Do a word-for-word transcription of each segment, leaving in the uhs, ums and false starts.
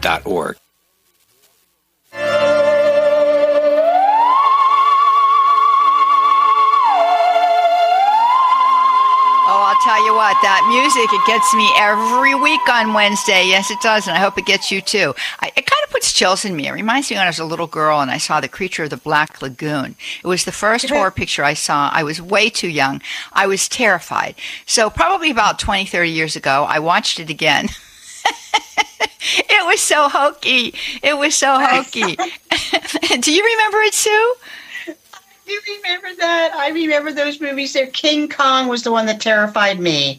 dot org. Tell you what, that music, it gets me every week on Wednesday. Yes, it does, and I hope it gets you too. I, it kind of puts chills in me. It reminds me when I was a little girl and I saw The Creature of the Black Lagoon. It was the first horror picture I saw. I was way too young. I was terrified. So probably about twenty, thirty years ago, I watched it again. It was so hokey. It was so hokey. Do you remember it, Sue? You remember that? I remember those movies there. King Kong was the one that terrified me.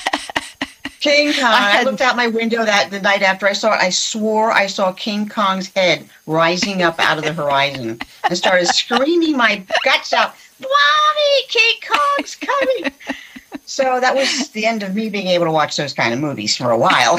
King Kong. I, I looked out my window that the night after I saw it. I swore I saw King Kong's head rising up out of the horizon and started screaming my guts out. Mommy, King Kong's coming. So that was the end of me being able to watch those kind of movies for a while.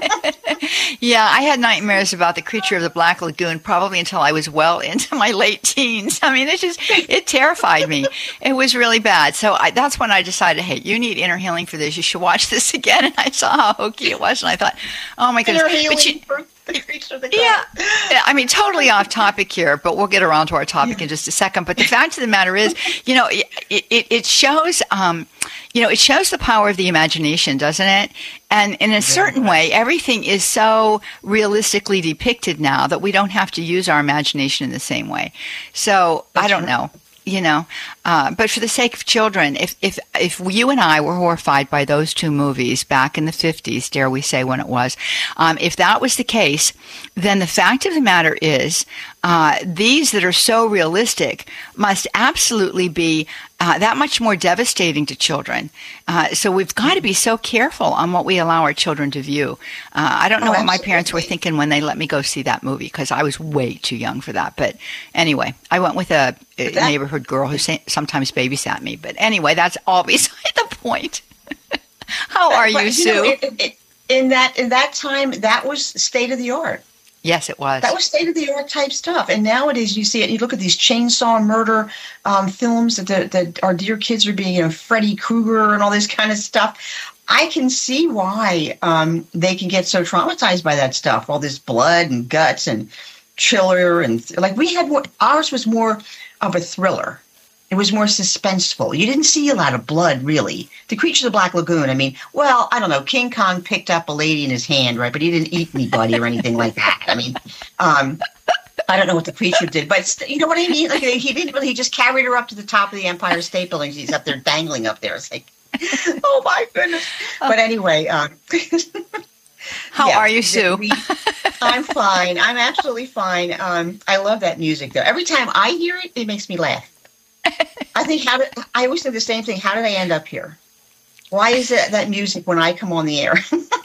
Yeah, I had nightmares about The Creature of the Black Lagoon probably until I was well into my late teens. I mean, it just, it terrified me. It was really bad. So I, that's when I decided, hey, you need inner healing for this. You should watch this again. And I saw how hokey it was. And I thought, oh my goodness. Inner healing but you, for The Creature of the yeah, yeah, I mean, totally off topic here, but we'll get around to our topic yeah. in just a second. But the fact of the matter is, you know, it, it, it shows, um, you know, it shows the power of the imagination, doesn't it? And in a certain way, everything is so realistically depicted now that we don't have to use our imagination in the same way. So That's I don't right. know. You know, uh, but for the sake of children, if, if if you and I were horrified by those two movies back in the fifties, dare we say when it was, um, if that was the case, then the fact of the matter is uh, these that are so realistic must absolutely be uh, that much more devastating to children. Uh, so we've got to be so careful on what we allow our children to view. Uh, I don't know oh, what my parents were thinking when they let me go see that movie because I was way too young for that. But anyway, I went with a, a that- neighborhood girl who sa- sometimes babysat me. But anyway, that's all beside the point. How are but, you, Sue? You know, it, it, in that in that time, that was state of the art. Yes, it was. That was state-of-the-art type stuff. And nowadays you see it, you look at these chainsaw murder um, films that, the, that our dear kids are being, you know, Freddy Krueger and all this kind of stuff. I can see why um, they can get so traumatized by that stuff, all this blood and guts and chiller. And like we had more, ours was more of a thriller. It was more suspenseful. You didn't see a lot of blood, really. The Creature of the Black Lagoon, I mean, well, I don't know. King Kong picked up a lady in his hand, right? But he didn't eat anybody or anything like that. I mean, um, I don't know what the creature did. But you know what I mean? Like, he didn't really, he just carried her up to the top of the Empire State Building. He's up there dangling up there. It's like, oh, my goodness. But anyway. Um, How yeah, are you, Sue? We, I'm fine. I'm absolutely fine. Um, I love that music, though. Every time I hear it, it makes me laugh. I think how did, I always think the same thing. How did I end up here? Why is it that music when I come on the air?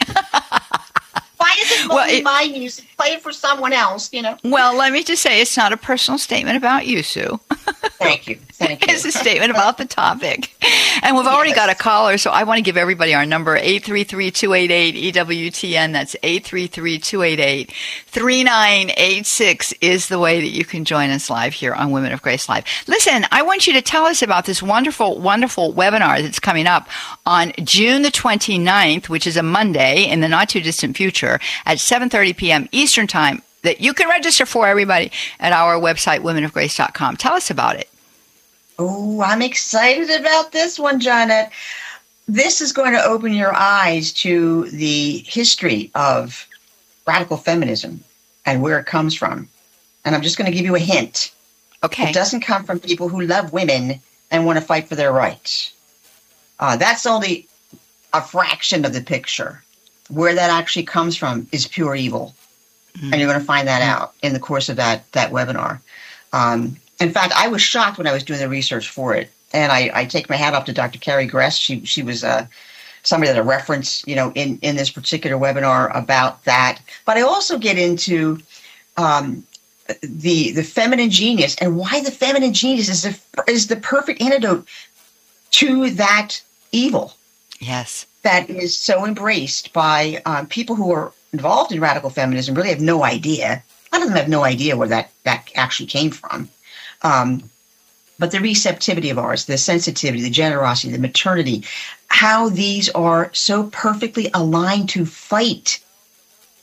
Why is it well, it, my music? Play it for someone else, you know? Well, let me just say it's not a personal statement about you, Sue. Thank you. Thank you. It's a statement about the topic. And we've already yes. got a caller, so I want to give everybody our number, eight three three, two eight eight, E W T N. That's eight three three, two eight eight, three nine eight six is the way that you can join us live here on Women of Grace Live. Listen, I want you to tell us about this wonderful, wonderful webinar that's coming up on June the twenty-ninth, which is a Monday in the not-too-distant future at seven thirty p.m. Eastern Time that you can register for, everybody, at our website, women of grace dot com. Tell us about it. Oh, I'm excited about this one, Janet. This is going to open your eyes to the history of radical feminism and where it comes from. And I'm just going to give you a hint. Okay. It doesn't come from people who love women and want to fight for their rights. Uh, that's only a fraction of the picture. Where that actually comes from is pure evil. Mm-hmm. And you're going to find that out in the course of that, that webinar. Um, In fact, I was shocked when I was doing the research for it, and I, I take my hat off to Doctor Carrie Gress. She she was uh, somebody that I referenced, you know, in, in this particular webinar about that. But I also get into um, the the feminine genius and why the feminine genius is the is the perfect antidote to that evil. Yes, that is so embraced by um, people who are involved in radical feminism. Really have no idea. A lot of them have no idea where that that actually came from. Um, but the receptivity of ours, the sensitivity, the generosity, the maternity, how these are so perfectly aligned to fight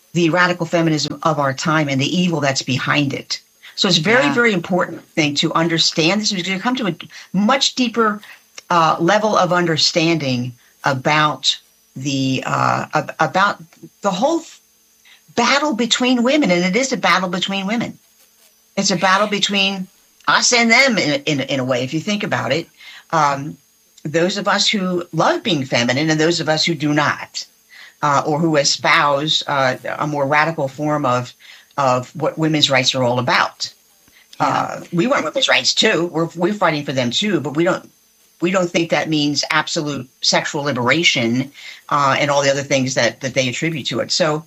the radical feminism of our time and the evil that's behind it. So it's very, yeah. very important thing to understand. This is going to come to a much deeper uh, level of understanding about the uh, about the whole battle between women, and it is a battle between women. It's a battle between us and them in, in, in a way, if you think about it. Um, those of us who love being feminine and those of us who do not, uh, or who espouse uh, a more radical form of of what women's rights are all about. Yeah. Uh, we want women's rights too. We're we're fighting for them too, but we don't we don't think that means absolute sexual liberation uh, and all the other things that that they attribute to it. So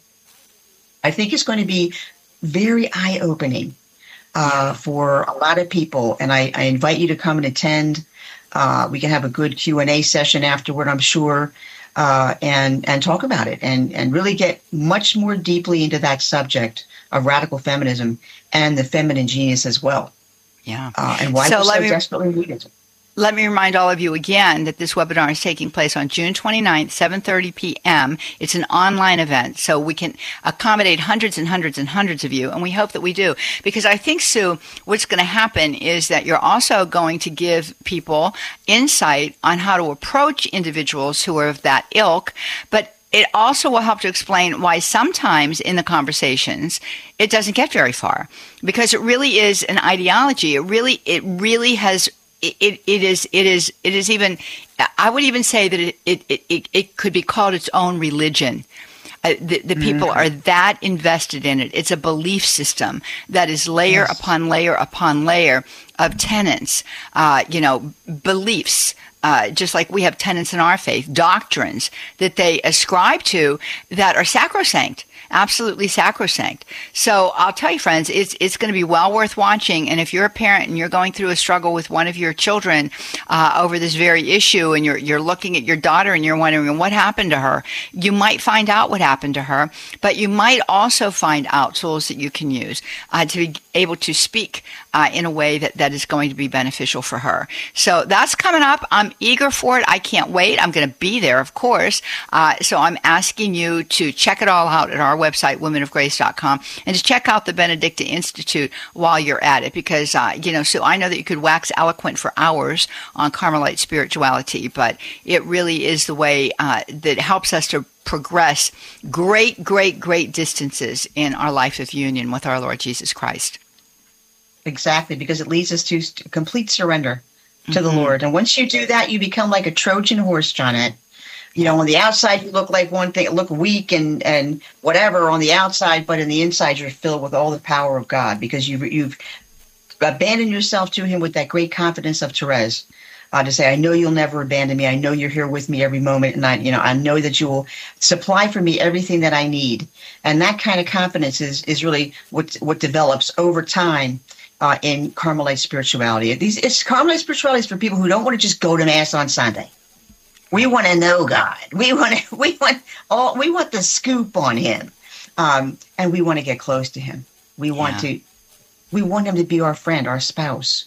I think it's going to be very eye-opening uh, for a lot of people, and I, I invite you to come and attend. Uh, we can have a good Q and A session afterward, I'm sure, uh, and and talk about it and, and really get much more deeply into that subject of radical feminism and the feminine genius as well. Yeah. Uh, and why so we so me, desperately need it. Let me remind all of you again that this webinar is taking place on June twenty-ninth, seven thirty p.m. It's an online event, so we can accommodate hundreds and hundreds and hundreds of you, and we hope that we do. Because I think, Sue, what's going to happen is that you're also going to give people insight on how to approach individuals who are of that ilk, but it also will help to explain why sometimes in the conversations it doesn't get very far, because it really is an ideology. It really, it really has. It, it is it is it is even I would even say that it it, it, it could be called its own religion. Uh, the the people mm. are that invested in it. It's a belief system that is layer yes. upon layer upon layer of tenets, uh, you know, beliefs. Uh, just like we have tenets in our faith, doctrines that they ascribe to that are sacrosanct. Absolutely sacrosanct. So I'll tell you, friends, it's it's going to be well worth watching. And if you're a parent and you're going through a struggle with one of your children uh, over this very issue, and you're you're looking at your daughter and you're wondering what happened to her, you might find out what happened to her, but you might also find out tools that you can use uh, to be able to speak uh, in a way that, that is going to be beneficial for her. So that's coming up. I'm eager for it. I can't wait. I'm going to be there, of course. Uh, so I'm asking you to check it all out at our website, women of grace dot com, and to check out the Benedicta Institute while you're at it, because, uh, you know, so I know that you could wax eloquent for hours on Carmelite spirituality, but it really is the way uh, that helps us to progress great, great, great distances in our life of union with our Lord Jesus Christ. Exactly, because it leads us to complete surrender to mm-hmm. the Lord. And once you do that, you become like a Trojan horse, Johnette. You know, on the outside, you look like one thing, look weak and, and whatever on the outside, but in the inside, you're filled with all the power of God, because you've, you've abandoned yourself to him with that great confidence of Therese. Uh, to say, I know you'll never abandon me. I know you're here with me every moment. And I, you know, I know that you will supply for me everything that I need. And that kind of confidence is, is really what, what develops over time uh, in Carmelite spirituality. These, it's Carmelite spirituality is for people who don't want to just go to Mass on Sunday. We want to know God. We want to, we want all, we want the scoop on him. Um, and we want to get close to him. We want yeah. to, we want him to be our friend, our spouse.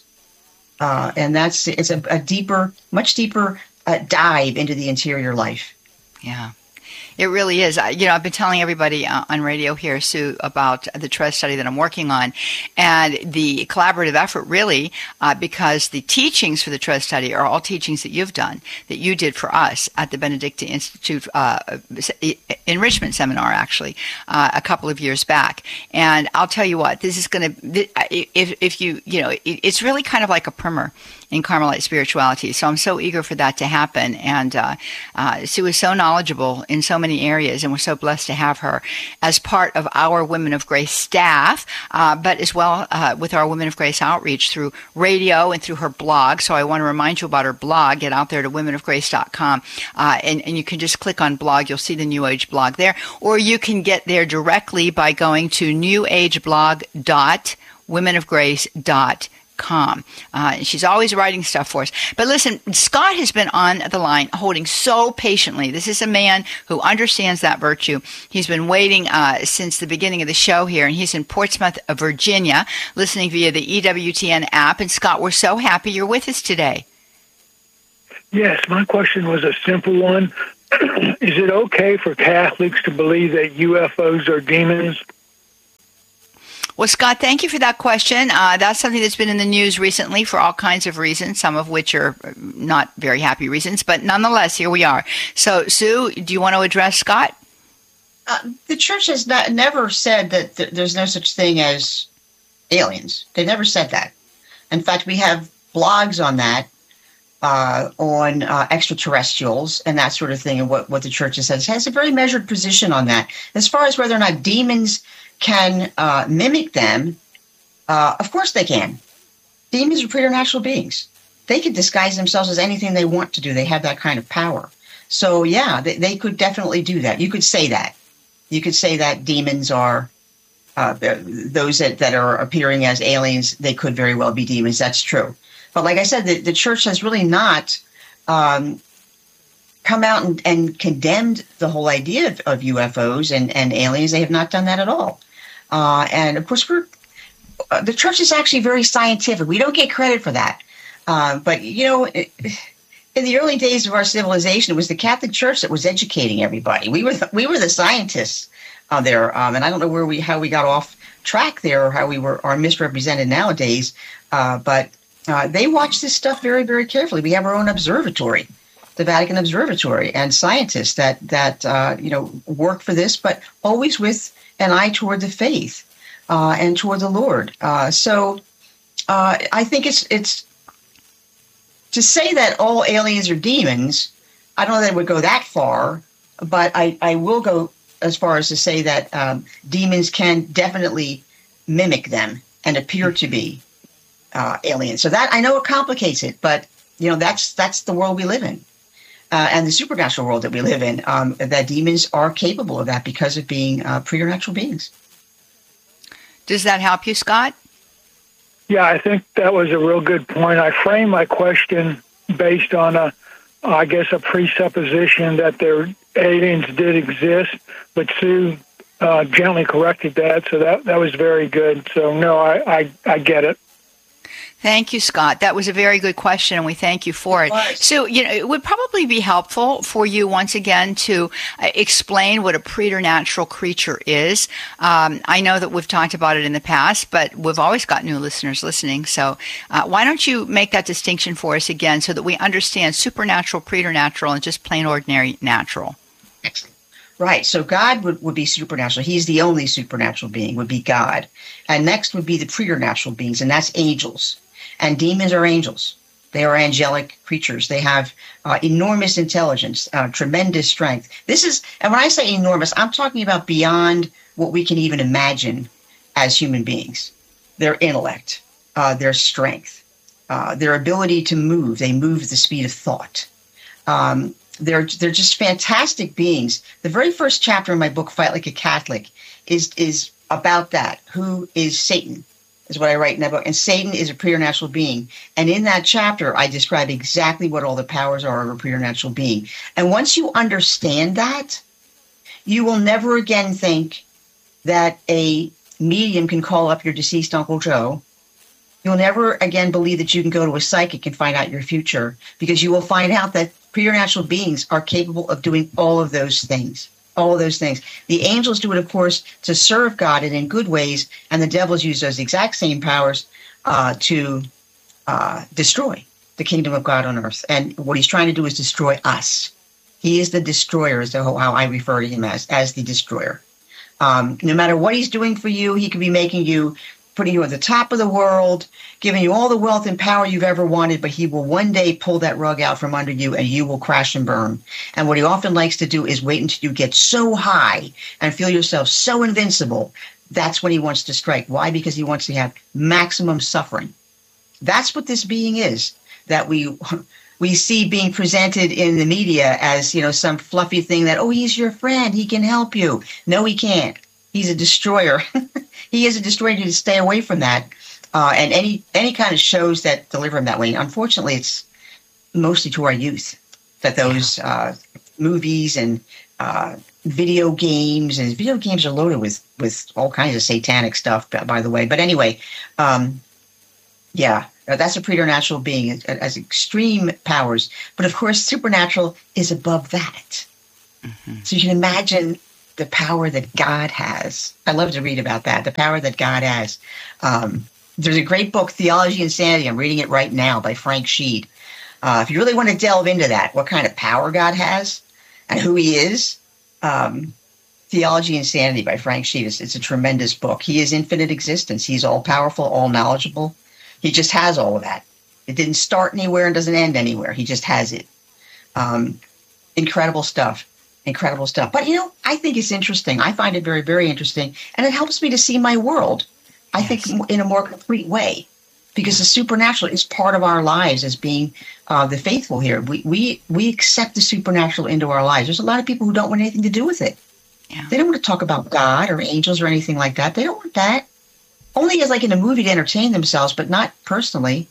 Uh, and that's, it's a, a deeper, much deeper uh, dive into the interior life. Yeah. It really is. You know, I've been telling everybody uh, on radio here, Sue, about the Therese study that I'm working on, and the collaborative effort really, uh, because the teachings for the Therese study are all teachings that you've done, that you did for us at the Benedicta Institute uh, Enrichment Seminar, actually, uh, a couple of years back. And I'll tell you what, this is going to, if, if you, you know, it, it's really kind of like a primer in Carmelite spirituality. So I'm so eager for that to happen. And uh, uh, Sue is so knowledgeable in so many areas, and we're so blessed to have her as part of our Women of Grace staff, uh, but as well uh, with our Women of Grace outreach through radio and through her blog. So I want to remind you about her blog. Get out there to women of grace dot com, uh, and, and you can just click on blog. You'll see the New Age blog there, or you can get there directly by going to new age blog dot women of grace dot com. Com. Uh, she's always writing stuff for us. But listen, Scott has been on the line holding so patiently. This is a man who understands that virtue. He's been waiting uh, since the beginning of the show here, and he's in Portsmouth, Virginia, listening via the E W T N app. And Scott, we're so happy you're with us today. Yes, my question was a simple one. is it okay for Catholics to believe that U F Os are demons? Well, Scott, thank you for that question. Uh, that's something that's been in the news recently for all kinds of reasons, some of which are not very happy reasons, but nonetheless, here we are. So, Sue, do you want to address Scott? Uh, the church has not, never said that th- there's no such thing as aliens. They never said that. In fact, we have blogs on that, uh, on uh, extraterrestrials and that sort of thing, and what, what the church says. It has a very measured position on that. As far as whether or not demons can uh, mimic them, uh, of course they can. Demons are preternatural beings. They can disguise themselves as anything they want to do. They have that kind of power. So, yeah, they, they could definitely do that. You could say that. You could say that demons are, uh, those that, that are appearing as aliens, they could very well be demons. That's true. But like I said, the, the church has really not um, come out and, and condemned the whole idea of, of U F Os and, and aliens. They have not done that at all. Uh, and of course, we're uh, the church is actually very scientific. We don't get credit for that. Uh, but, you know, it, in the early days of our civilization, it was the Catholic Church that was educating everybody. We were the, we were the scientists uh, there. Um, and I don't know where we how we got off track there or how we were are misrepresented nowadays. Uh, but uh, they watch this stuff very, very carefully. We have our own observatory, the Vatican Observatory, and scientists that, that uh, you know, work for this, but always with an eye toward the faith uh, and toward the Lord. Uh, so uh, I think it's it's to say that all aliens are demons. I don't know that it would go that far, but I, I will go as far as to say that um, demons can definitely mimic them and appear to be uh, aliens. So that I know it complicates it, but you know that's that's the world we live in. Uh, and the supernatural world that we live in, um, that demons are capable of that because of being uh, preternatural beings. Does that help you, Scott? Yeah, I think that was a real good point. I framed my question based on a, I guess, a presupposition that there aliens did exist, but Sue uh, gently corrected that, so that, that was very good. So, no, I, I, I get it. Thank you, Scott. That was a very good question, and we thank you for it. So, you know, it would probably be helpful for you once again to uh, explain what a preternatural creature is. Um, I know that we've talked about it in the past, but we've always got new listeners listening. So uh, why don't you make that distinction for us again so that we understand supernatural, preternatural, and just plain ordinary natural? Excellent. Right. So God would, would be supernatural. He's the only supernatural being, would be God. And next would be the preternatural beings, and that's angels. And demons are angels. They are angelic creatures. They have uh, enormous intelligence, uh, tremendous strength. This is, and when I say enormous, I'm talking about beyond what we can even imagine as human beings. Their intellect, uh, their strength, uh, their ability to move. They move at the speed of thought. Um, they're they're just fantastic beings. The very first chapter in my book, Fight Like a Catholic, is is about that. Who is Satan? Is what I write in that book. And Satan is a preternatural being. And in that chapter, I describe exactly what all the powers are of a preternatural being. And once you understand that, you will never again think that a medium can call up your deceased Uncle Joe. You'll never again believe that you can go to a psychic and find out your future, because you will find out that preternatural beings are capable of doing all of those things. All of those things. The angels do it, of course, to serve God and in good ways, and the devils use those exact same powers uh, to uh, destroy the kingdom of God on earth. And what he's trying to do is destroy us. He is the destroyer, is how I refer to him as, as the destroyer. Um, no matter what he's doing for you, he could be making you, putting you at the top of the world, giving you all the wealth and power you've ever wanted, but he will one day pull that rug out from under you and you will crash and burn. And what he often likes to do is wait until you get so high and feel yourself so invincible. That's when he wants to strike. Why? Because he wants to have maximum suffering. That's what this being is, that we we see being presented in the media as, you know, some fluffy thing that, oh, he's your friend, he can help you. No, he can't. He's a destroyer. He is a destroyer. You need to stay away from that. Uh, and any any kind of shows that deliver him that way. Unfortunately, it's mostly to our youth that those uh, movies and uh, video games, and video games are loaded with, with all kinds of satanic stuff, by the way. But anyway, um, yeah, that's a preternatural being. It has extreme powers. But of course, supernatural is above that. Mm-hmm. So you can imagine the power that God has. I love to read about that, the power that God has. Um, there's a great book, Theology and Sanity. I'm reading it right now by Frank Sheed. Uh, if you really want to delve into that, what kind of power God has and who he is, um, Theology and Sanity by Frank Sheed. It's, it's a tremendous book. He is infinite existence. He's all powerful, all knowledgeable. He just has all of that. It didn't start anywhere and doesn't end anywhere. He just has it. Um, incredible stuff. Incredible stuff. But, you know, I think it's interesting. I find it very, very interesting. And it helps me to see my world, I yes. think, in a more complete way. Because the supernatural is part of our lives as being uh, the faithful here. We, we, we accept the supernatural into our lives. There's a lot of people who don't want anything to do with it. Yeah. They don't want to talk about God or angels or anything like that. They don't want that. Only as like in a movie to entertain themselves, but not personally.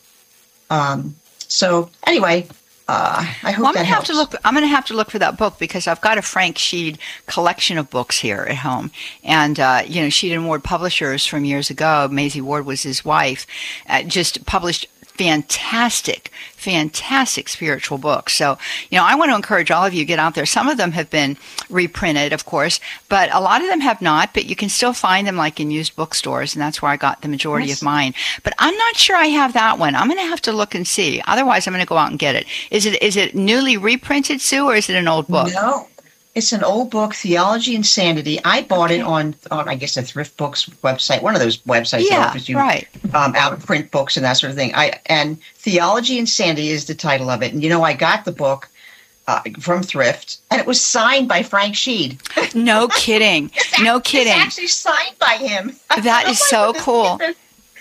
Um, so anyway, uh, I hope well, I'm that gonna helps. Have to look, I'm going to have to look for that book because I've got a Frank Sheed collection of books here at home. And, uh, you know, Sheed and Ward Publishers from years ago, Maisie Ward was his wife, uh, just published fantastic, fantastic spiritual books. So, you know, I want to encourage all of you to get out there. Some of them have been reprinted, of course, but a lot of them have not, but you can still find them like in used bookstores, and that's where I got the majority yes. of mine. But I'm not sure I have that one. I'm going to have to look and see. Otherwise, I'm going to go out and get it. Is it is it newly reprinted, Sue, or is it an old book? No. It's an old book, Theology and Sanity. I bought it on, on, I guess, a Thrift Books website, one of those websites yeah, that offers you right. um, out-of-print books and that sort of thing. I And Theology and Sanity is the title of it. And, you know, I got the book uh, from Thrift, and it was signed by Frank Sheed. No kidding. No kidding. It's actually signed by him. That is so cool. Oh,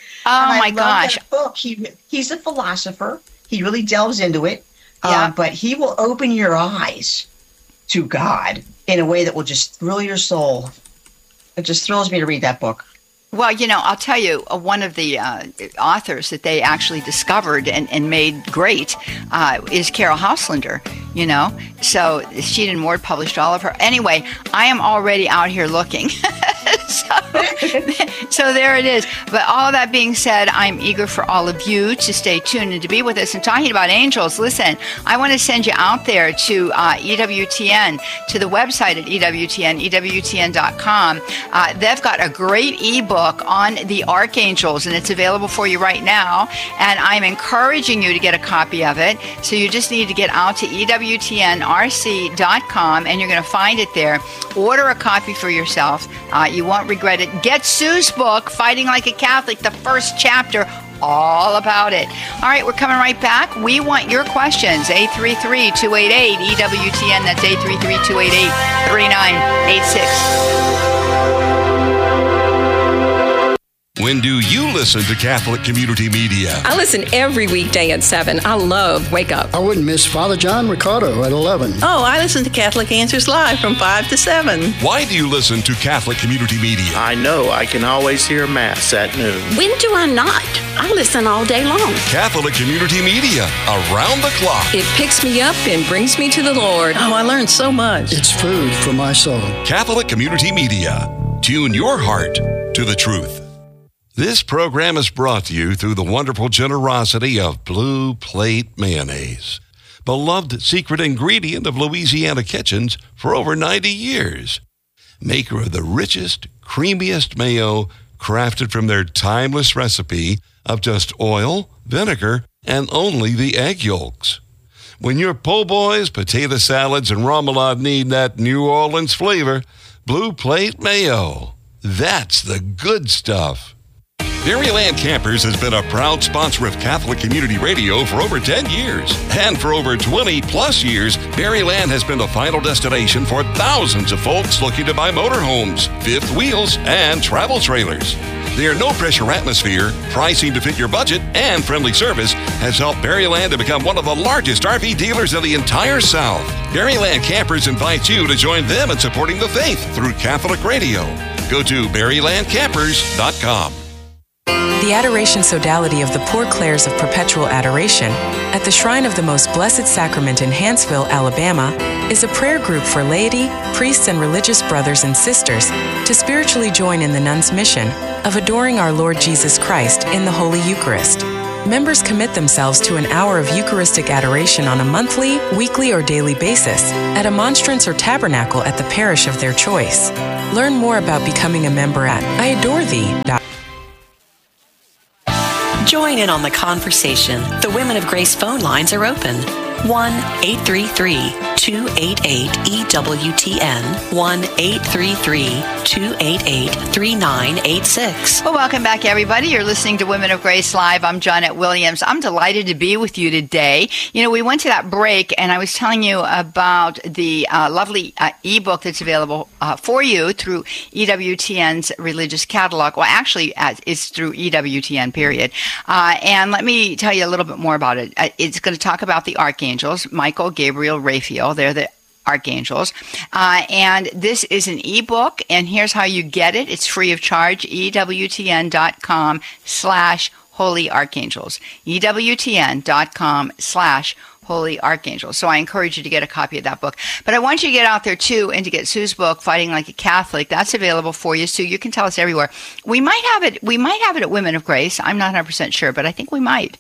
my gosh. That book. He, he's a philosopher. He really delves into it. Yeah. Uh, but he will open your eyes to God in a way that will just thrill your soul. It just thrills me to read that book. Well, you know, I'll tell you, uh, one of the uh, authors that they actually discovered and, and made great uh, is Carol Hauslander, you know. So Sheed and Ward published all of her. Anyway, I am already out here looking. so, so there it is. But all that being said, I'm eager for all of you to stay tuned and to be with us. And talking about angels, listen, I want to send you out there to uh, E W T N, to the website at E W T N, E W T N dot com. Uh, they've got a great ebook on the archangels, and it's available for you right now. And I'm encouraging you to get a copy of it. So you just need to get out to E W T N R C dot com, and you're going to find it there. Order a copy for yourself. Uh, you won't regret it. Get Sue's book, Fighting Like a Catholic, the first chapter, all about it. All right, we're coming right back. We want your questions. eight three three, two eight eight, E W T N. That's eight three three, two eight eight, three nine eight six. When do you listen to Catholic Community Media? I listen every weekday at seven. I love Wake Up. I wouldn't miss Father John Ricardo at eleven. Oh, I listen to Catholic Answers Live from five to seven. Why do you listen to Catholic Community Media? I know I can always hear Mass at noon. When do I not? I listen all day long. Catholic Community Media, around the clock. It picks me up and brings me to the Lord. Oh, I learned so much. It's food for my soul. Catholic Community Media. Tune your heart to the truth. This program is brought to you through the wonderful generosity of Blue Plate Mayonnaise, beloved secret ingredient of Louisiana kitchens for over ninety years. Maker of the richest, creamiest mayo, crafted from their timeless recipe of just oil, vinegar, and only the egg yolks. When your po' boys, potato salads, and remoulade need that New Orleans flavor, Blue Plate Mayo. That's the good stuff. Berryland Campers has been a proud sponsor of Catholic Community Radio for over ten years. And for over twenty plus years, Berryland has been the final destination for thousands of folks looking to buy motorhomes, fifth wheels, and travel trailers. Their no-pressure atmosphere, pricing to fit your budget, and friendly service has helped Berryland to become one of the largest R V dealers in the entire South. Berryland Campers invites you to join them in supporting the faith through Catholic Radio. Go to berryland campers dot com. The Adoration Sodality of the Poor Clares of Perpetual Adoration at the Shrine of the Most Blessed Sacrament in Hanceville, Alabama, is a prayer group for laity, priests, and religious brothers and sisters to spiritually join in the nuns' mission of adoring our Lord Jesus Christ in the Holy Eucharist. members commit themselves to an hour of Eucharistic adoration on a monthly, weekly, or daily basis at a monstrance or tabernacle at the parish of their choice. Learn more about becoming a member at I adore thee dot com. Join in on the conversation. The Women of Grace phone lines are open. one eight three three, two eight eight, E W T N, one eight three three, two eight eight, three nine eight six. Well, welcome back, everybody. You're listening to Women of Grace Live. I'm Johnnette Williams. I'm delighted to be with you today. You know, we went to that break, and I was telling you about the uh, lovely uh, ebook that's available uh, for you through E W T N's religious catalog. Well, actually, uh, it's through E W T N, period. Uh, and let me tell you a little bit more about it. Uh, it's going to talk about the archangels, Michael, Gabriel, Raphael. They're the archangels. Uh, and this is an ebook, and here's how you get it. It's free of charge, E W T N dot com slash holy archangels. E W T N dot com slash holy archangels. So I encourage you to get a copy of that book. But I want you to get out there, too, and to get Sue's book, Fighting Like a Catholic. That's available for you, Sue. You can tell us everywhere. We might have it, we might have it at Women of Grace. I'm not one hundred percent sure, but I think we might.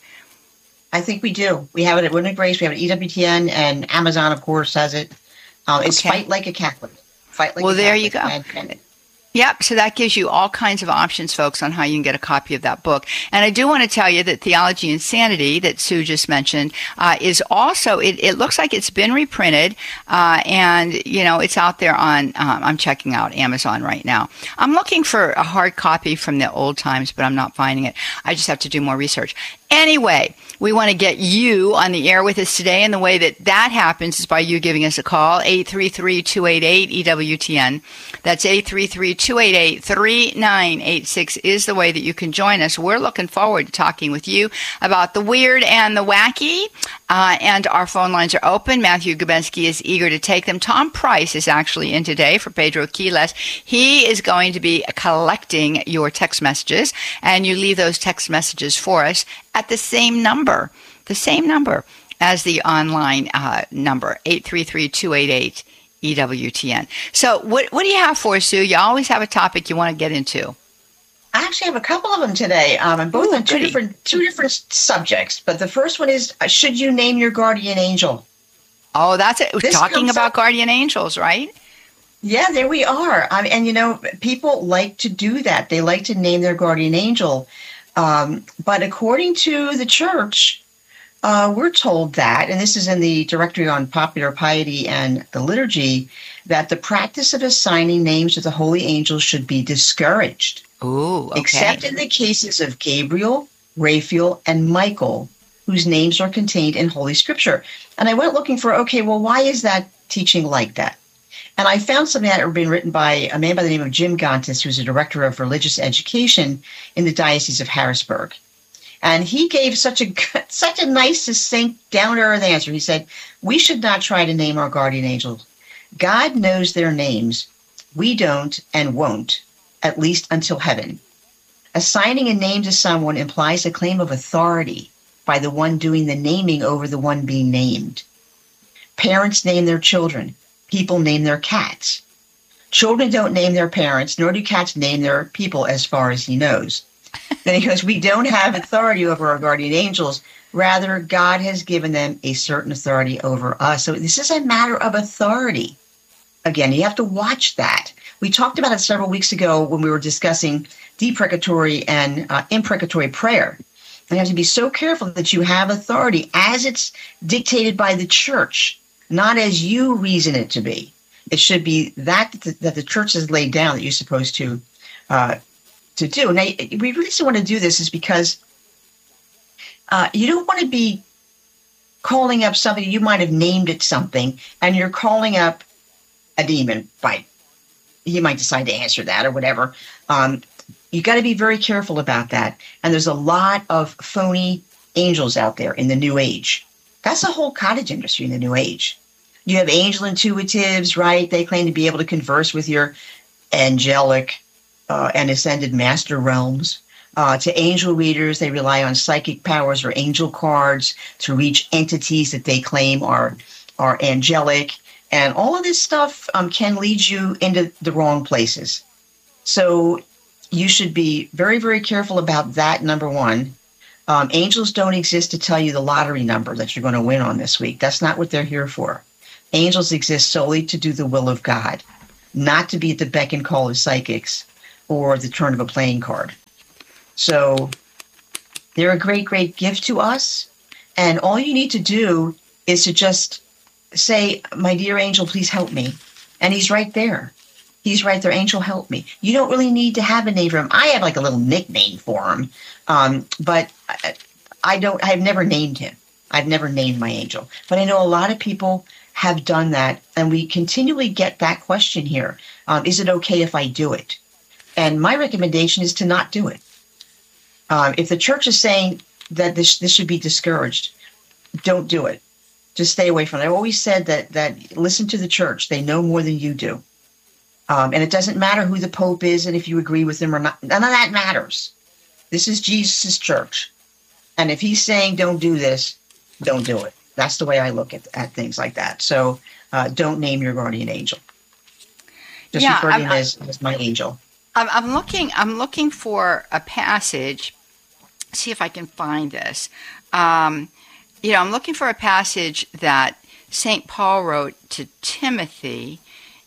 I think we do. We have it at Women of Grace. We have it at E W T N, and Amazon, of course, has it. Um, it's okay. Fight Like a Catholic. Fight like well, a there Catholic. you go. Yep, so that gives you all kinds of options, folks, on how you can get a copy of that book. And I do want to tell you that Theology and Sanity, that Sue just mentioned, uh, is also, it, it looks like it's been reprinted, uh, and, you know, it's out there on, um, I'm checking out Amazon right now. I'm looking for a hard copy from the old times, but I'm not finding it. I just have to do more research. Anyway, we want to get you on the air with us today, and the way that that happens is by you giving us a call, eight three three, two eight eight, E W T N. That's eight three three, two eight eight, three nine eight six is the way that you can join us. We're looking forward to talking with you about the weird and the wacky, uh, and our phone lines are open. Matthew Gubensky is eager to take them. Tom Price is actually in today for Pedro Quiles. He is going to be collecting your text messages, and you leave those text messages for us at the same number, the same number as the online uh, number, eight three three, two eight eight, E W T N. So what what do you have for us, Sue? You always have a topic you want to get into. I actually have a couple of them today, um, and both Ooh, on two goody. different two different subjects. But the first one is, uh, should you name your guardian angel? Oh, that's it. This Talking about up, guardian angels, right? Yeah, there we are. I mean, and, you know, people like to do that. They like to name their guardian angel. Um, but according to the church, uh, we're told that, and this is in the Directory on Popular Piety and the Liturgy, that the practice of assigning names to the holy angels should be discouraged. Ooh, okay. Except in the cases of Gabriel, Raphael, and Michael, whose names are contained in Holy Scripture. And I went looking for, okay, well, why is that teaching like that? And I found something that had been written by a man by the name of Jim Gontis, who's a director of religious education in the Diocese of Harrisburg. And he gave such a such a nice, succinct, down-to-earth answer. He said, we should not try to name our guardian angels. God knows their names. We don't and won't, at least until heaven. Assigning a name to someone implies a claim of authority by the one doing the naming over the one being named. Parents name their children. People name their cats. Children don't name their parents, nor do cats name their people, as far as he knows. Then he goes, we don't have authority over our guardian angels. Rather, God has given them a certain authority over us. So this is a matter of authority. Again, you have to watch that. We talked about it several weeks ago when we were discussing deprecatory and uh, imprecatory prayer. And you have to be so careful that you have authority as it's dictated by the church, not as you reason it to be. It should be that that the church has laid down that you're supposed to uh, to do. Now, we really want to do this is because uh, you don't want to be calling up somebody, you might have named it something, and you're calling up a demon. By he might decide to answer that or whatever. Um, you got to be very careful about that. And there's a lot of phony angels out there in the New Age. That's the whole cottage industry in the New Age. You have angel intuitives, right? They claim to be able to converse with your angelic uh, and ascended master realms. Uh, to angel readers, they rely on psychic powers or angel cards to reach entities that they claim are, are angelic. And all of this stuff um, can lead you into the wrong places. So you should be very, very careful about that, number one. Um, angels don't exist to tell you the lottery number that you're going to win on this week. That's not what they're here for. Angels exist solely to do the will of God, not to be at the beck and call of psychics or the turn of a playing card. So they're a great, great gift to us. And all you need to do is to just say, my dear angel, please help me. And he's right there. He's right there. Angel, help me. You don't really need to have a name for him. I have like a little nickname for him. Um, but I, I don't, I've never named him. I've never named my angel. But I know a lot of people have done that. And we continually get that question here. Um, is it okay if I do it? And my recommendation is to not do it. Um, if the church is saying that this this should be discouraged, don't do it. Just stay away from it. I've always said that that listen to the church. They know more than you do. Um, and it doesn't matter who the Pope is and if you agree with him or not. None of that matters. This is Jesus' church. And if he's saying don't do this, don't do it. That's the way I look at, at things like that. So uh, don't name your guardian angel. Just yeah, refer to him I'm, as, as my angel. I'm, I'm looking. I'm looking for a passage. See if I can find this. Um, you know, I'm looking for a passage that Saint Paul wrote to Timothy,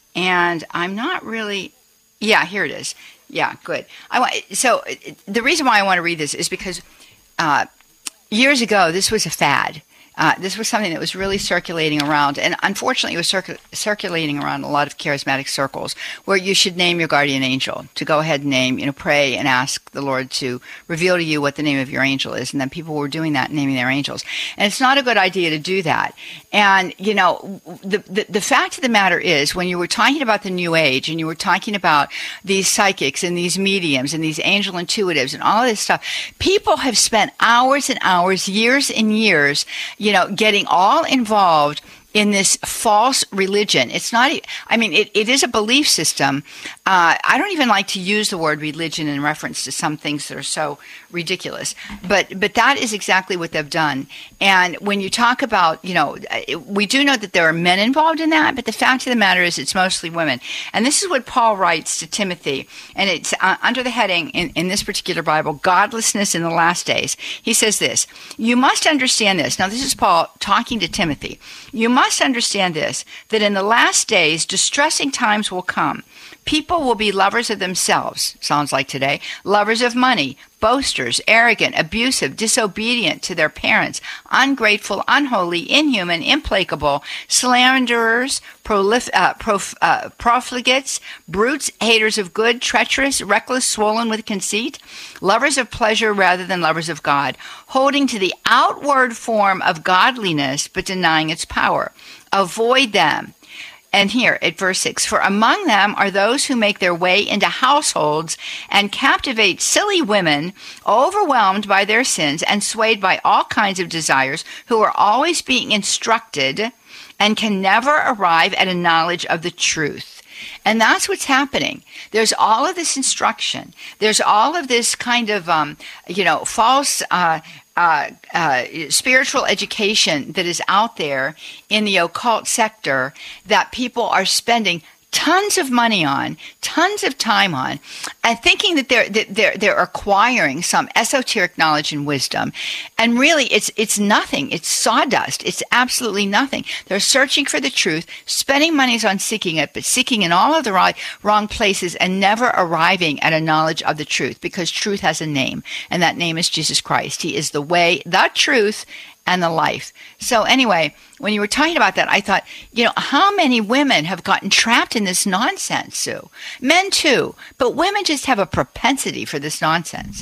and I'm not really. Yeah, here it is. Yeah, good. I want. So the reason why I want to read this is because uh, years ago this was a fad. Uh, this was something that was really circulating around, and unfortunately it was circ- circulating around a lot of charismatic circles, where you should name your guardian angel, to go ahead and name, you know, pray and ask the Lord to reveal to you what the name of your angel is, and then people were doing that, naming their angels. And it's not a good idea to do that. And, you know, the, the, the fact of the matter is, when you were talking about the New Age, and you were talking about these psychics and these mediums and these angel intuitives and all of this stuff, people have spent hours and hours, years and years, you know, getting all involved in this false religion. It's not, I mean, it, it is a belief system. Uh, I don't even like to use the word religion in reference to some things that are so ridiculous, but, but that is exactly what they've done. And when you talk about, you know, we do know that there are men involved in that, but the fact of the matter is it's mostly women. And this is what Paul writes to Timothy, and it's uh, under the heading in, in this particular Bible, Godlessness in the Last Days. He says this: you must understand this. Now, this is Paul talking to Timothy. You must understand this, that in the last days, distressing times will come. People will be lovers of themselves, sounds like today, lovers of money, boasters, arrogant, abusive, disobedient to their parents, ungrateful, unholy, inhuman, implacable, slanderers, prolif- uh, prof- uh, profligates, brutes, haters of good, treacherous, reckless, swollen with conceit, lovers of pleasure rather than lovers of God, holding to the outward form of godliness but denying its power. Avoid them. And here at verse six, for among them are those who make their way into households and captivate silly women, overwhelmed by their sins and swayed by all kinds of desires, who are always being instructed and can never arrive at a knowledge of the truth. And that's what's happening. There's all of this instruction. There's all of this kind of, um, you know, false uh Uh, uh, spiritual education that is out there in the occult sector that people are spending tons of money on, tons of time on, and thinking that they're that they're they're acquiring some esoteric knowledge and wisdom, and really it's it's nothing. It's sawdust. It's absolutely nothing. They're searching for the truth, spending monies on seeking it, but seeking in all of the wrong, wrong places, and never arriving at a knowledge of the truth, because truth has a name, and that name is Jesus Christ. He is the way, the truth, and the life. So anyway, when you were talking about that, I thought, you know, how many women have gotten trapped in this nonsense, Sue? Men too, but women just have a propensity for this nonsense.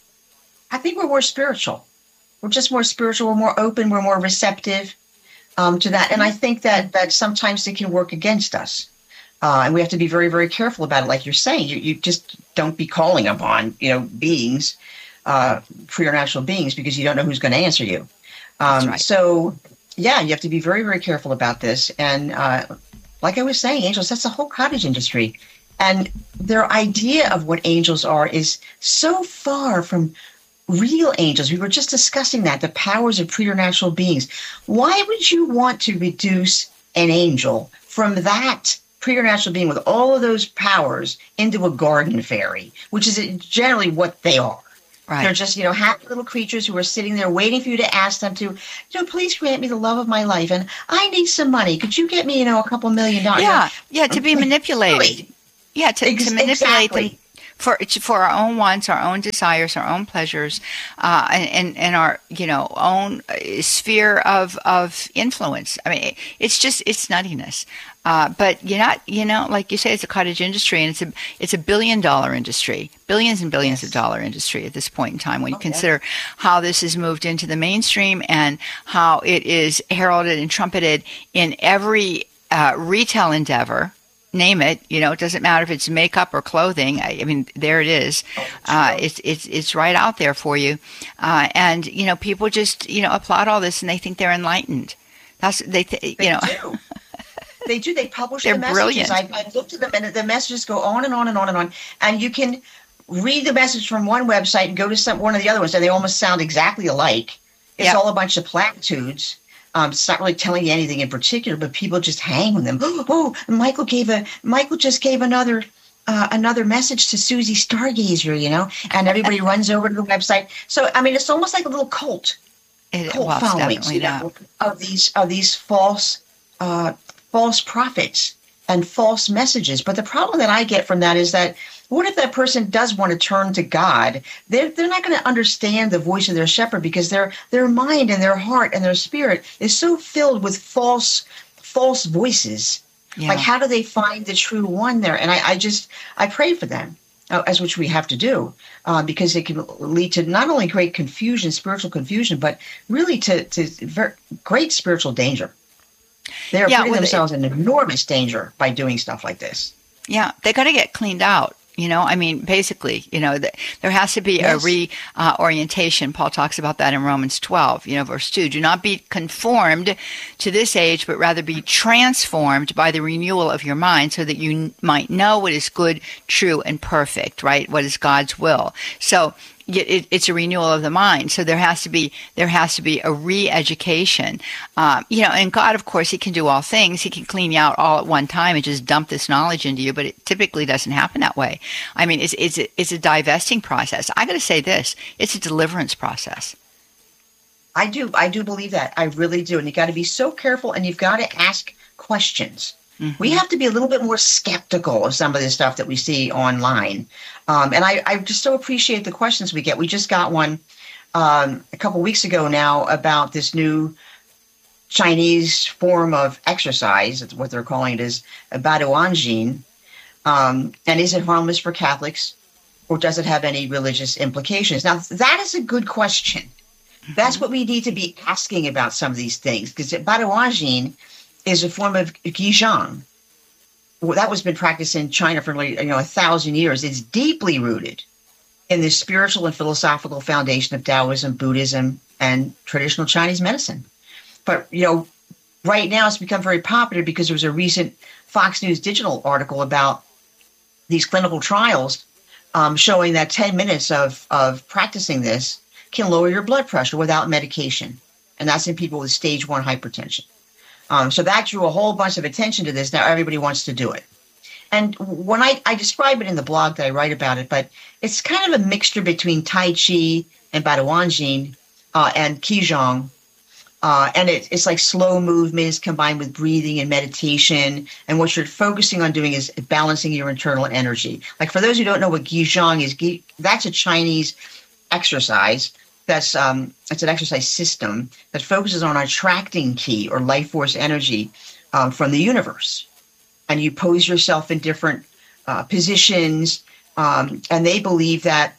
I think we're more spiritual. We're just more spiritual. We're more open. We're more receptive um, to that. And I think that that sometimes it can work against us. Uh, and we have to be very, very careful about it. Like you're saying, you, you just don't be calling upon, you know, beings, uh, preternatural beings, because you don't know who's going to answer you. Um, right. So, yeah, you have to be very, very careful about this. And uh, like I was saying, angels, that's the whole cottage industry. And their idea of what angels are is so far from real angels. We were just discussing that, the powers of preternatural beings. Why would you want to reduce an angel from that preternatural being with all of those powers into a garden fairy, which is generally what they are? Right. They're just, you know, happy little creatures who are sitting there waiting for you to ask them to, you know, please grant me the love of my life. And I need some money. Could you get me, you know, a couple million dollars? Yeah. Yeah. To be manipulated. Really? Yeah. To, Ex- to manipulate exactly. them for, for our own wants, our own desires, our own pleasures, uh, and, and, and our, you know, own sphere of, of influence. I mean, it's just, it's nuttiness. Uh, but you're not, you know, like you say, it's a cottage industry, and it's a it's a billion dollar industry, billions and billions yes. of dollar industry at this point in time. When you okay. consider how this has moved into the mainstream and how it is heralded and trumpeted in every uh, retail endeavor, name it. You know, it doesn't matter if it's makeup or clothing. I, I mean, there it is. Uh, it's it's it's right out there for you, uh, and you know, people just you know applaud all this and they think they're enlightened. That's they th- you know. Do. They do. They publish They're the messages. Brilliant. I've, I've looked at them, and the messages go on and on and on and on. And you can read the message from one website and go to some one of the other ones, and they almost sound exactly alike. It's yep. all a bunch of platitudes. Um, it's not really telling you anything in particular, but people just hang on them. Oh, oh Michael gave a Michael just gave another uh, another message to Susie Stargazer, you know, and everybody runs over to the website. So I mean, it's almost like a little cult, it, cult well, following you know, of these of these false. Uh, false prophets and false messages. But the problem that I get from that is that what if that person does want to turn to God? They're, they're not going to understand the voice of their shepherd because their their mind and their heart and their spirit is so filled with false false voices. Yeah. Like, how do they find the true one there? And I, I just, I pray for them, uh, as which we have to do, uh, because it can lead to not only great confusion, spiritual confusion, but really to, to very, great spiritual danger. They're yeah, putting well, themselves in enormous danger by doing stuff like this. Yeah, they got to get cleaned out. You know, I mean, basically, you know, the, there has to be yes. a reorientation. Uh, Paul talks about that in Romans twelve, you know, verse two. Do not be conformed to this age, but rather be transformed by the renewal of your mind so that you n- might know what is good, true, and perfect, right? What is God's will. So it, it's a renewal of the mind. So there has to be there has to be a re-education. Um, you know, and God, of course, He can do all things. He can clean you out all at one time and just dump this knowledge into you, but it typically doesn't happen that way. I mean, it's it's a, it's a divesting process. I got to say this: it's a deliverance process. I do, I do believe that. I really do, and you got to be so careful, and you've got to ask questions. Mm-hmm. We have to be a little bit more skeptical of some of the stuff that we see online. Um, and I, I just so appreciate the questions we get. We just got one um, a couple weeks ago now about this new Chinese form of exercise. That's what they're calling it, is Bao'anjing. Um, and is it harmless for Catholics, or does it have any religious implications? Now, that is a good question. Mm-hmm. That's what we need to be asking about some of these things, because Bao'anjing is a form of Qigong. Well, that was been practiced in China for like, you know, a thousand years. It's deeply rooted in the spiritual and philosophical foundation of Taoism, Buddhism, and traditional Chinese medicine. But, you know, right now it's become very popular because there was a recent Fox News Digital article about these clinical trials um, showing that ten minutes of, of practicing this can lower your blood pressure without medication. And that's in people with stage one hypertension. Um, so that drew a whole bunch of attention to this. Now everybody wants to do it. And when I, I describe it in the blog that I write about it, but it's kind of a mixture between Tai Chi and Bao'anjing uh, and Qigong. Uh, and it, it's like slow movements combined with breathing and meditation. And what you're focusing on doing is balancing your internal energy. Like, for those who don't know what Qigong is, that's a Chinese exercise. That's um, it's an exercise system that focuses on attracting ki, or life force energy, um, from the universe. And you pose yourself in different uh, positions. Um, and they believe that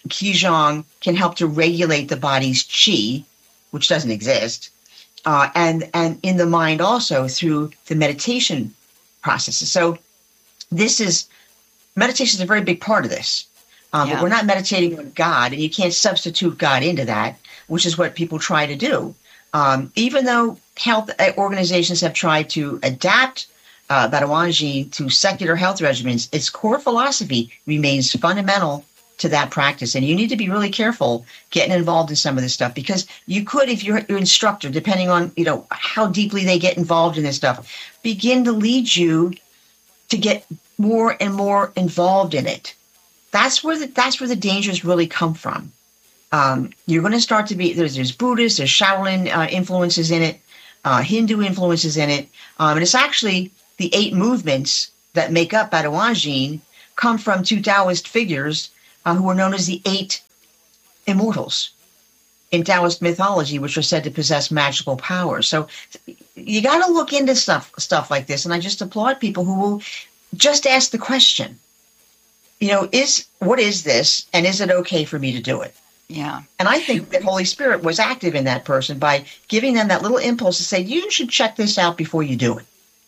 Qigong can help to regulate the body's qi, which doesn't exist, uh, and, and in the mind also through the meditation processes. So this is, meditation is a very big part of this. Um, yeah. But we're not meditating on God, and you can't substitute God into that, which is what people try to do. Um, even though health organizations have tried to adapt uh, Bao'anjing to secular health regimens, its core philosophy remains fundamental to that practice. And you need to be really careful getting involved in some of this stuff, because you could, if you're your instructor, depending on, you know, how deeply they get involved in this stuff, begin to lead you to get more and more involved in it. That's where the, that's where the dangers really come from. Um, you're going to start to be, there's, there's Buddhist, there's Shaolin uh, influences in it, uh, Hindu influences in it. Um, and it's actually the eight movements that make up Badawanjin come from two Taoist figures uh, who are known as the eight immortals in Taoist mythology, which are said to possess magical powers. So you got to look into stuff stuff like this. And I just applaud people who will just ask the question, you know, is what is this? And is it okay for me to do it? Yeah. And I think the Holy Spirit was active in that person by giving them that little impulse to say, you should check this out before you do it.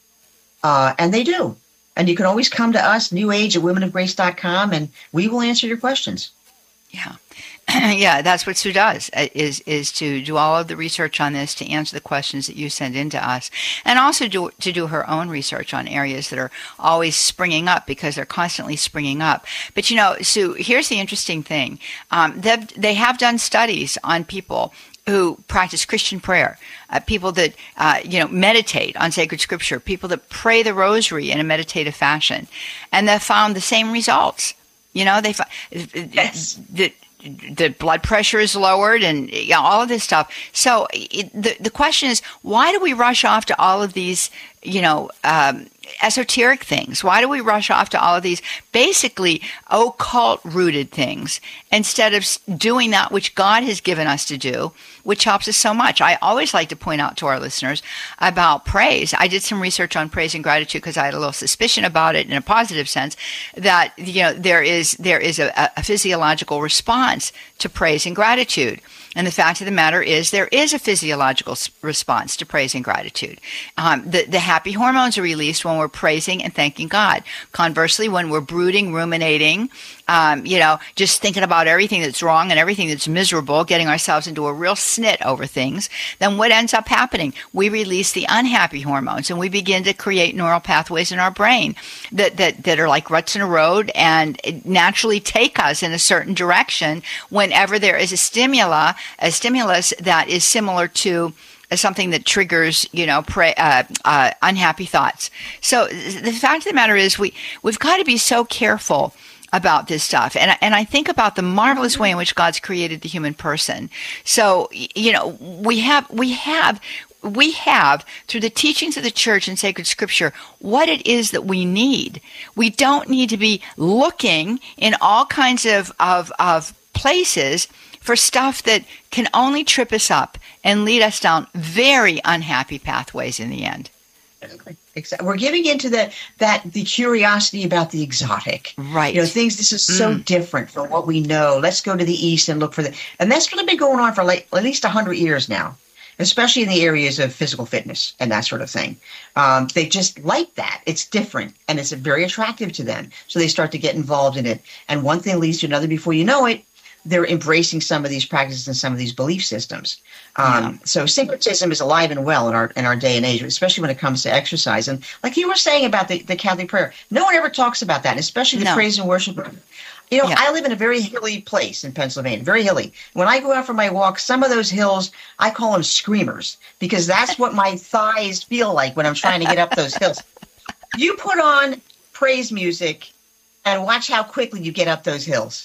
Uh, and they do. And you can always come to us, New Age at women of grace dot com, and we will answer your questions. Yeah. Yeah, that's what Sue does, is is to do all of the research on this, to answer the questions that you send in to us, and also do, to do her own research on areas that are always springing up, because they're constantly springing up. But, you know, Sue, here's the interesting thing. Um, they have done studies on people who practice Christian prayer, uh, people that, uh, you know, meditate on sacred scripture, people that pray the rosary in a meditative fashion, and they found the same results. You know, they found yes. that the blood pressure is lowered, and you know, all of this stuff. So it, the the question is, why do we rush off to all of these, you know, um, esoteric things? Why do we rush off to all of these basically occult-rooted things instead of doing that which God has given us to do, which helps us so much? I always like to point out to our listeners about praise. I did some research on praise and gratitude because I had a little suspicion about it in a positive sense, that, you know, there is there is a, a physiological response to praise and gratitude. And the fact of the matter is, there is a physiological response to praise and gratitude. Um, the, the happy hormones are released when we're praising and thanking God. Conversely, when we're brooding, ruminating, um, you know, just thinking about everything that's wrong and everything that's miserable, getting ourselves into a real snit over things, then what ends up happening? We release the unhappy hormones, and we begin to create neural pathways in our brain that, that, that are like ruts in a road and naturally take us in a certain direction whenever there is a stimuli, a stimulus that is similar to something that triggers, you know, pray, uh, uh, unhappy thoughts. So the fact of the matter is, we we've got to be so careful about this stuff. And, and I think about the marvelous way in which God's created the human person. So, you know, we have, we have, we have, through the teachings of the church and sacred scripture, what it is that we need. We don't need to be looking in all kinds of, of, of places for stuff that can only trip us up and lead us down very unhappy pathways in the end. Exactly. We're giving into the that the curiosity about the exotic, right? You know, things. This is so mm. different from what we know. Let's go to the east and look for the, and that's really been going on for like at least a hundred years now, especially in the areas of physical fitness and that sort of thing. Um, they just like that. It's different and it's very attractive to them, so they start to get involved in it. And one thing leads to another. Before you know it, they're embracing some of these practices and some of these belief systems. Um, yeah. So syncretism is alive and well in our in our day and age, especially when it comes to exercise. And like you were saying about the, the Catholic prayer, no one ever talks about that, especially the no. praise and worship. You know, yeah. I live in a very hilly place in Pennsylvania, very hilly. When I go out for my walk, some of those hills, I call them screamers, because that's what my thighs feel like when I'm trying to get up those hills. You put on praise music and watch how quickly you get up those hills.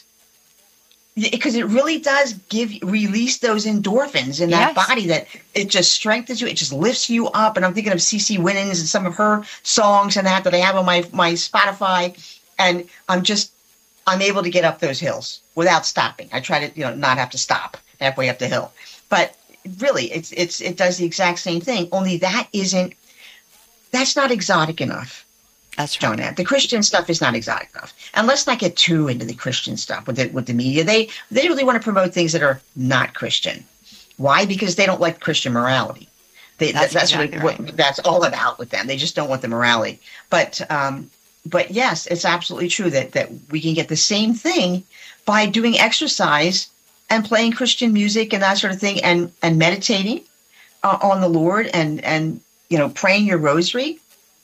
Because it really does give release those endorphins in that yes. body, that it just strengthens you. It just lifts you up. And I'm thinking of CeCe Winans and some of her songs and that that I have on my, my Spotify. And I'm just, I'm able to get up those hills without stopping. I try to, you know, not have to stop halfway up the hill. But really, it's it's it does the exact same thing. Only that isn't, that's not exotic enough. That's right. Jonah. The Christian stuff is not exotic enough. And let's not get too into the Christian stuff with the, with the media. They they really want to promote things that are not Christian. Why? Because they don't like Christian morality. They, that's that's exactly what, right. what that's all about with them. They just don't want the morality. But um, but yes, it's absolutely true that that we can get the same thing by doing exercise and playing Christian music and that sort of thing, and and meditating uh, on the Lord, and and you know, praying your rosary.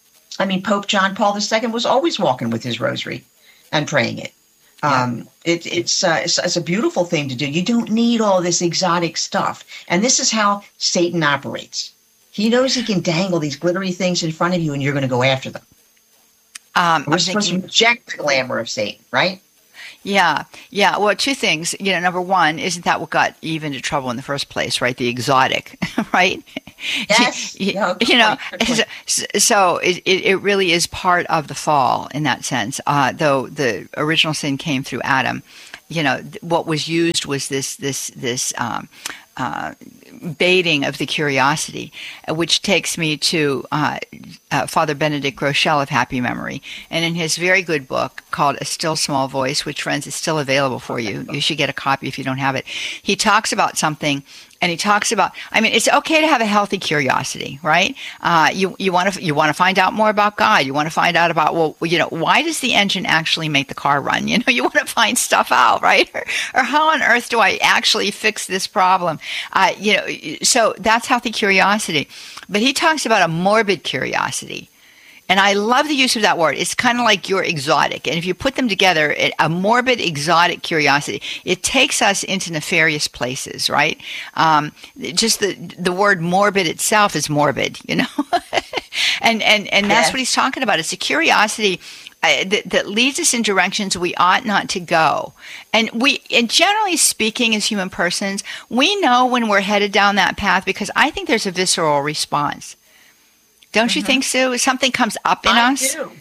I mean, Pope John Paul the Second was always walking with his rosary and praying it. Yeah. Um, it it's, uh, it's it's a beautiful thing to do. You don't need all this exotic stuff. And this is how Satan operates. He knows he can dangle these glittery things in front of you, and you're going to go after them. Um, We're supposed thinking, to reject the glamour of Satan, right? Yeah, yeah. Well, two things. You know, number one, isn't that what got Eve into trouble in the first place, right? The exotic, right? Yes. you, no, you know, point, so, so it, it really is part of the fall in that sense. Uh, though the original sin came through Adam, you know, what was used was this this this um, uh, baiting of the curiosity, which takes me to uh, uh, Father Benedict Groeschel of happy memory. And in his very good book called A Still Small Voice, which, friends, is still available for you. You should get a copy if you don't have it. He talks about something, and he talks about, I mean, it's okay to have a healthy curiosity, right? Uh, you you want to you want to find out more about God. You want to find out about, well, you know, why does the engine actually make the car run? You know, you want to find stuff out, right? Or, or how on earth do I actually fix this problem? Uh, you know, so that's healthy curiosity. But he talks about a morbid curiosity. And I love the use of that word. It's kind of like your exotic. And if you put them together, a morbid, exotic curiosity, it takes us into nefarious places, right? Um, just the the word morbid itself is morbid, you know? and and, and that's yes. what he's talking about. It's a curiosity uh, that, that leads us in directions we ought not to go. And we, and generally speaking, as human persons, we know when we're headed down that path because I think there's a visceral response. Don't mm-hmm. you think, Sue? Something comes up in I us? do.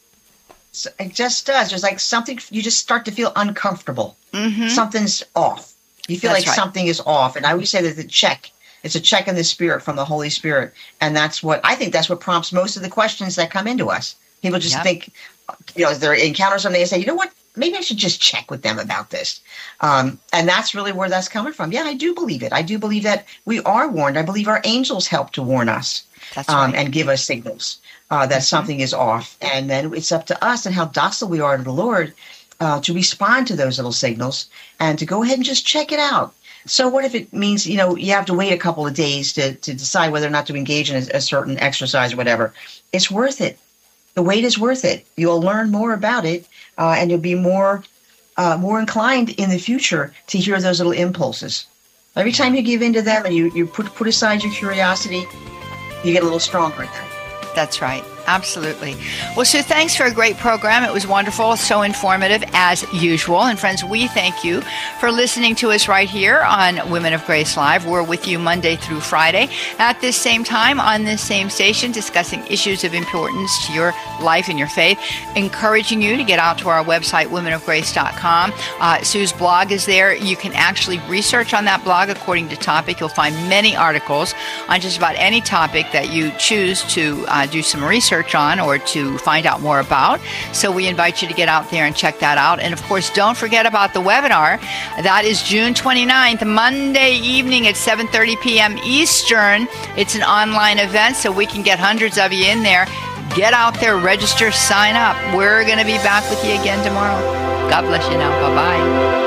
So it just does. There's like something, you just start to feel uncomfortable. Mm-hmm. Something's off. You feel that's like right. something is off. And I always say that the check, it's a check in the spirit from the Holy Spirit. And that's what, I think that's what prompts most of the questions that come into us. People just yep. think, you know, they encounter something and say, you know what? Maybe I should just check with them about this. Um, and that's really where that's coming from. Yeah, I do believe it. I do believe that we are warned. I believe our angels help to warn us. That's right. um, and give us signals uh, that mm-hmm. something is off. And then it's up to us and how docile we are to the Lord uh, to respond to those little signals and to go ahead and just check it out. So what if it means, you know, you have to wait a couple of days to, to decide whether or not to engage in a, a certain exercise or whatever? It's worth it. The wait is worth it. You'll learn more about it uh, and you'll be more uh, more inclined in the future to hear those little impulses. Every time you give in to them and you, you put, put aside your curiosity, you get a little stronger in that. That's right. Absolutely. Well, Sue, thanks for a great program. It was wonderful, so informative as usual. And friends, we thank you for listening to us right here on Women of Grace Live. We're with you Monday through Friday at this same time on this same station, discussing issues of importance to your life and your faith, encouraging you to get out to our website, women of grace dot com. Uh, Sue's blog is there. You can actually research on that blog according to topic. You'll find many articles on just about any topic that you choose to uh, do some research on or to find out more about. So we invite you to get out there and check that out. And of course, don't forget about the webinar. That is June twenty-ninth, Monday evening at seven thirty p.m. Eastern. It's an online event, so we can get hundreds of you in there. Get out there, register, sign up. We're going to be back with you again tomorrow. God bless you now. Bye-bye.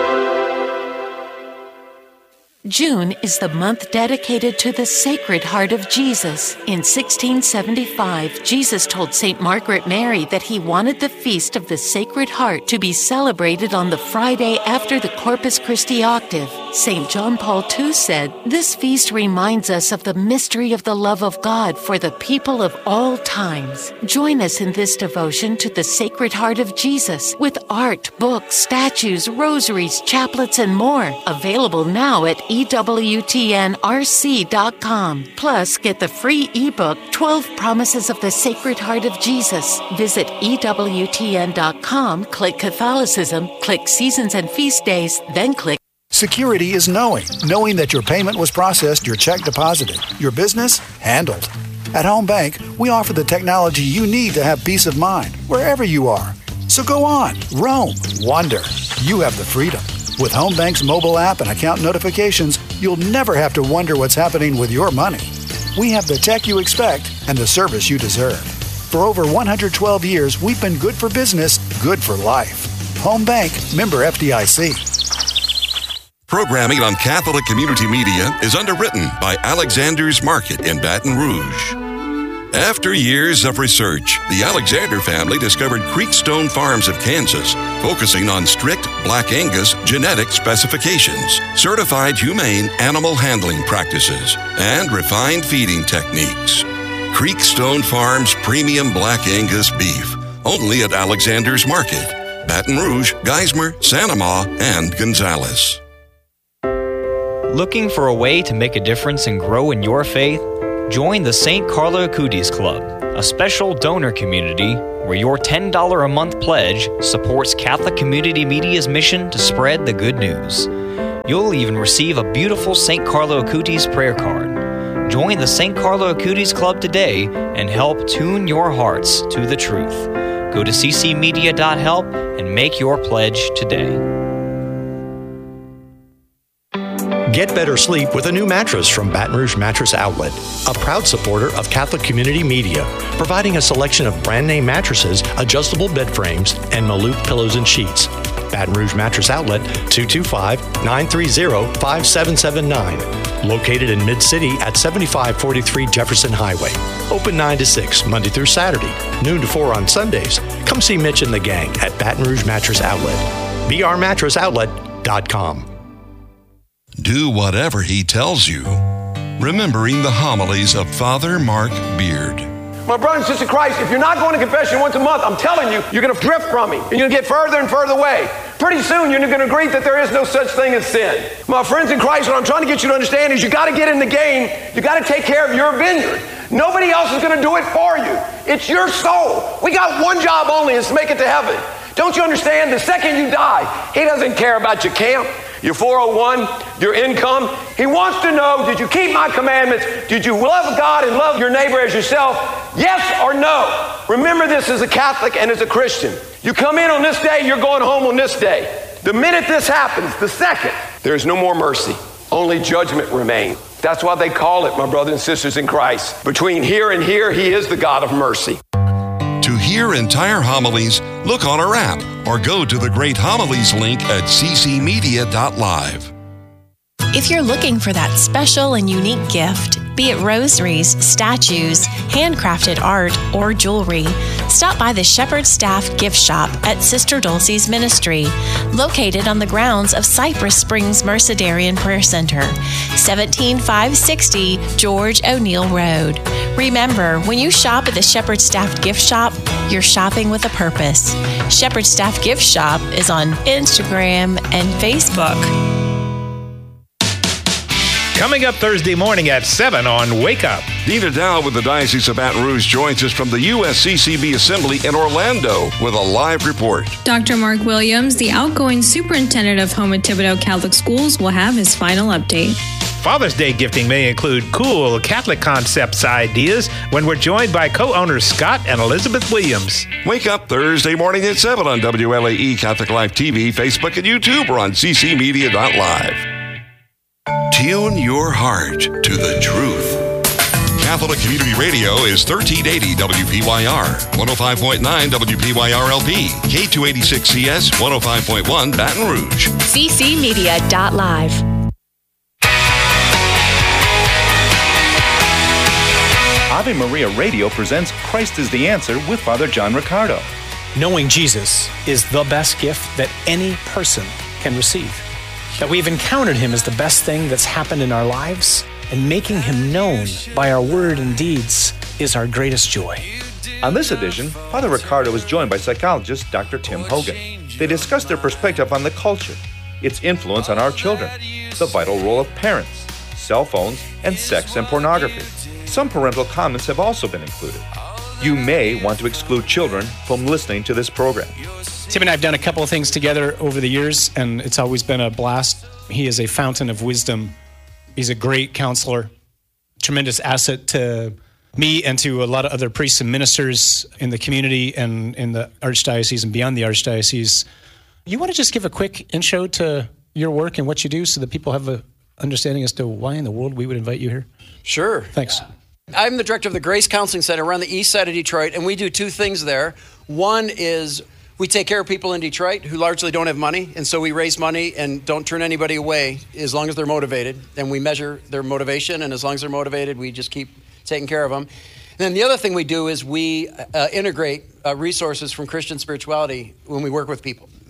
June is the month dedicated to the Sacred Heart of Jesus. In sixteen seventy-five, Jesus told Saint Margaret Mary that he wanted the Feast of the Sacred Heart to be celebrated on the Friday after the Corpus Christi octave. Saint John Paul the Second said, "This feast reminds us of the mystery of the love of God for the people of all times." Join us in this devotion to the Sacred Heart of Jesus with art, books, statues, rosaries, chaplets, and more. Available now at E W T N R C dot com. Plus, get the free ebook, twelve Promises of the Sacred Heart of Jesus. Visit E W T N dot com, click Catholicism, click Seasons and Feast Days, then click. Security is knowing. Knowing that your payment was processed, your check deposited, your business handled. At Home Bank, we offer the technology you need to have peace of mind wherever you are. So go on, roam, wander. You have the freedom. With Home Bank's mobile app and account notifications, you'll never have to wonder what's happening with your money. We have the tech you expect and the service you deserve. For over one hundred twelve years, we've been good for business, good for life. Home Bank, member F D I C. Programming on Catholic Community Media is underwritten by Alexander's Market in Baton Rouge. After years of research, the Alexander family discovered Creekstone Farms of Kansas, focusing on strict Black Angus genetic specifications, certified humane animal handling practices, and refined feeding techniques. Creekstone Farms Premium Black Angus Beef, only at Alexander's Market. Baton Rouge, Geismar, Santa Ma, and Gonzales. Looking for a way to make a difference and grow in your faith? Join the Saint Carlo Acutis Club, a special donor community where your ten dollars a month pledge supports Catholic Community Media's mission to spread the good news. You'll even receive a beautiful Saint Carlo Acutis prayer card. Join the Saint Carlo Acutis Club today and help tune your hearts to the truth. Go to c c media dot help and make your pledge today. Get better sleep with a new mattress from Baton Rouge Mattress Outlet, a proud supporter of Catholic Community Media, providing a selection of brand name mattresses, adjustable bed frames, and Maluk pillows and sheets. Baton Rouge Mattress Outlet, two two five, nine three zero, five seven seven nine. Located in Mid-City at seventy-five forty-three Jefferson Highway. Open nine to six, Monday through Saturday, noon to four on Sundays. Come see Mitch and the gang at Baton Rouge Mattress Outlet. b r mattress outlet dot com. Do whatever he tells you. Remembering the homilies of Father Mark Beard. My brother and sister in Christ, if you're not going to confession once a month, I'm telling you, you're going to drift from me. You're going to get further and further away. Pretty soon, you're going to agree that there is no such thing as sin. My friends in Christ, what I'm trying to get you to understand is you got to get in the game. You got to take care of your vineyard. Nobody else is going to do it for you. It's your soul. We got one job only, is to make it to heaven. Don't you understand? The second you die, he doesn't care about your camp, your four oh one, your income. He wants to know, did you keep my commandments? Did you love God and love your neighbor as yourself? Yes or no? Remember this as a Catholic and as a Christian. You come in on this day, you're going home on this day. The minute this happens, the second, there's no more mercy. Only judgment remains. That's why they call it, my brothers and sisters in Christ. Between here and here, he is the God of mercy. To hear entire homilies, look on our app or go to the Great Homilies link at c c media dot live. If you're looking for that special and unique gift, be it rosaries, statues, handcrafted art, or jewelry, stop by the Shepherd Staff Gift Shop at Sister Dulcie's Ministry, located on the grounds of Cypress Springs Mercedarian Prayer Center, seventeen five sixty George O'Neill Road. Remember, when you shop at the Shepherd Staff Gift Shop, you're shopping with a purpose. Shepherd Staff Gift Shop is on Instagram and Facebook. Coming up Thursday morning at seven on Wake Up. Nina Dow with the Diocese of Baton Rouge joins us from the U S C C B Assembly in Orlando with a live report. Doctor Mark Williams, the outgoing superintendent of Houma Thibodaux Catholic Schools, will have his final update. Father's Day gifting may include cool Catholic concepts ideas when we're joined by co-owners Scott and Elizabeth Williams. Wake Up Thursday morning at seven on W L A E Catholic Life T V, Facebook, and YouTube, or on c c media dot live. Tune your heart to the truth. Catholic Community Radio is thirteen eighty W P Y R, one oh five point nine W P Y R L P, K two eighty-six C S, one oh five point one Baton Rouge. c c media dot live. Ave Maria Radio presents Christ is the Answer with Father John Riccardo. Knowing Jesus is the best gift that any person can receive. That we've encountered him is the best thing that's happened in our lives, and making him known by our word and deeds is our greatest joy. On this edition, Father Riccardo is joined by psychologist Doctor Tim Hogan. They discuss their perspective on the culture, its influence on our children, the vital role of parents, cell phones, and sex and pornography. Some parental comments have also been included. You may want to exclude children from listening to this program. Tim and I have done a couple of things together over the years, and it's always been a blast. He is a fountain of wisdom. He's a great counselor, tremendous asset to me and to a lot of other priests and ministers in the community and in the Archdiocese and beyond the Archdiocese. You want to just give a quick intro to your work and what you do so that people have an understanding as to why in the world we would invite you here? Sure. Thanks. I'm the director of the Grace Counseling Center around the east side of Detroit, and we do two things there. One is we take care of people in Detroit who largely don't have money, and so we raise money and don't turn anybody away as long as they're motivated. And we measure their motivation, and as long as they're motivated, we just keep taking care of them. And then the other thing we do is we uh, integrate uh, resources from Christian spirituality when we work with people.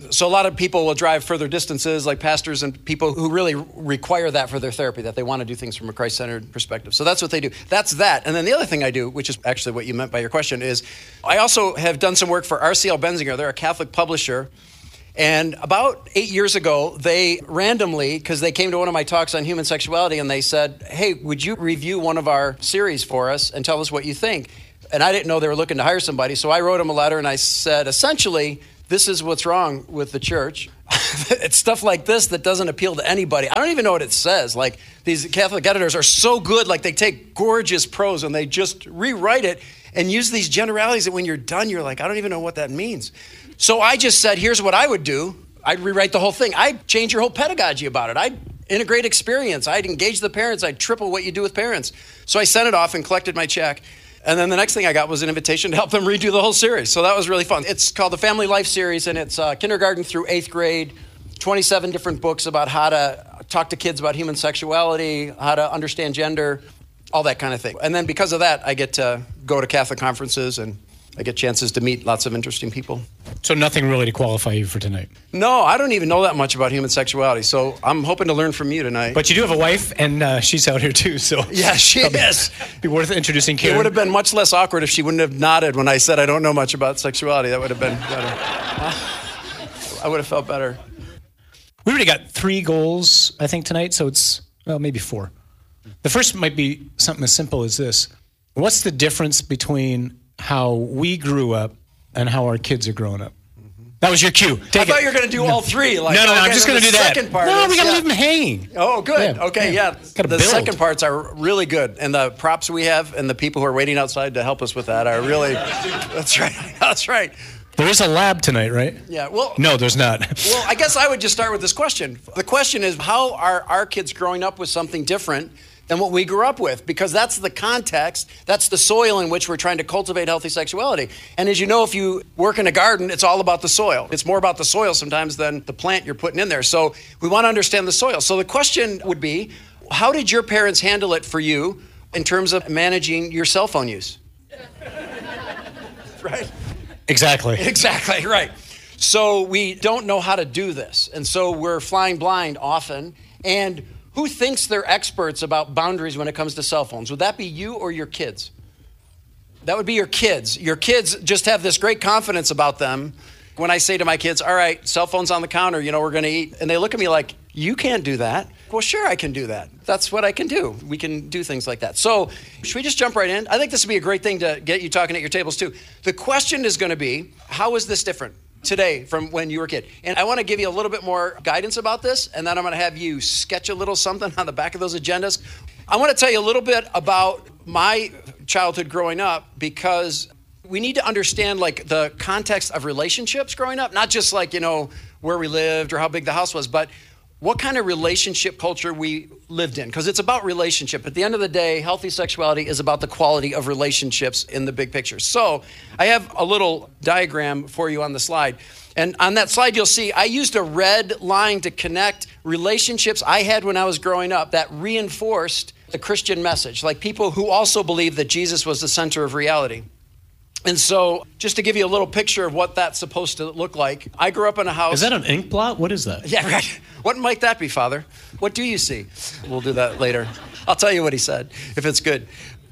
So a lot of people will drive further distances, like pastors and people who really require that for their therapy, that they want to do things from a Christ-centered perspective. So that's what they do. That's that. And then the other thing I do, which is actually what you meant by your question, is I also have done some work for R C L Benzinger. They're a Catholic publisher. And about eight years ago, they randomly, because they came to one of my talks on human sexuality, and they said, hey, would you review one of our series for us and tell us what you think? And I didn't know they were looking to hire somebody. So I wrote them a letter, and I said, essentially, this is what's wrong with the church. It's stuff like this that doesn't appeal to anybody. I don't even know what it says. Like, these Catholic editors are so good, like they take gorgeous prose and they just rewrite it and use these generalities that when you're done, you're like, I don't even know what that means. So I just said, here's what I would do. I'd rewrite the whole thing. I'd change your whole pedagogy about it. I'd integrate experience. I'd engage the parents. I'd triple what you do with parents. So I sent it off and collected my check. And then the next thing I got was an invitation to help them redo the whole series. So that was really fun. It's called the Family Life Series, and it's uh, kindergarten through eighth grade, twenty-seven different books about how to talk to kids about human sexuality, how to understand gender, all that kind of thing. And then because of that, I get to go to Catholic conferences, and I get chances to meet lots of interesting people. So nothing really to qualify you for tonight? No, I don't even know that much about human sexuality, so I'm hoping to learn from you tonight. But you do have a wife, and uh, she's out here too, so... Yeah, she is. Be worth introducing Karen. It would have been much less awkward if she wouldn't have nodded when I said I don't know much about sexuality. That would have been better. I would have felt better. We already got three goals, I think, tonight, so it's, well, maybe four. The first might be something as simple as this. What's the difference between how we grew up and how our kids are growing up? That was your cue. Take I thought it. you were going to do no. all three. Like, no, no, no, okay, I'm just going to do that. Second part no, is, we got to yeah. leave them hanging. Oh, good. Yeah. Okay, yeah. yeah. The build. second parts are really good. And the props we have and the people who are waiting outside to help us with that are really, that's right. That's right. There is a lab tonight, right? Yeah, well. No, there's not. Well, I guess I would just start with this question. The question is, how are our kids growing up with something different than what we grew up with? Because that's the context, that's the soil in which we're trying to cultivate healthy sexuality. And as you know, if you work in a garden, it's all about the soil. It's more about the soil sometimes than the plant you're putting in there. So we want to understand the soil. So the question would be, how did your parents handle it for you in terms of managing your cell phone use? Right? Exactly. Exactly, right. So we don't know how to do this. And so we're flying blind often. And who thinks they're experts about boundaries when it comes to cell phones? Would that be you or your kids? That would be your kids. Your kids just have this great confidence about them. When I say to my kids, all right, cell phone's on the counter, you know, we're going to eat. And they look at me like, you can't do that. Well, sure, I can do that. That's what I can do. We can do things like that. So should we just jump right in? I think this would be a great thing to get you talking at your tables too. The question is going to be, how is this different today from when you were a kid? And I want to give you a little bit more guidance about this, and then I'm going to have you sketch a little something on the back of those agendas. I want to tell you a little bit about my childhood growing up, because we need to understand like the context of relationships growing up, not just like, you know, where we lived or how big the house was, but what kind of relationship culture we lived in, because it's about relationship. At the end of the day, healthy sexuality is about the quality of relationships in the big picture. So I have a little diagram for you on the slide. And on that slide, you'll see I used a red line to connect relationships I had when I was growing up that reinforced the Christian message, like people who also believed that Jesus was the center of reality. And so just to give you a little picture of what that's supposed to look like, I grew up in a house. Is that an ink blot? What is that? Yeah, right. What might that be, Father? What do you see? We'll do that later. I'll tell you what he said, if it's good.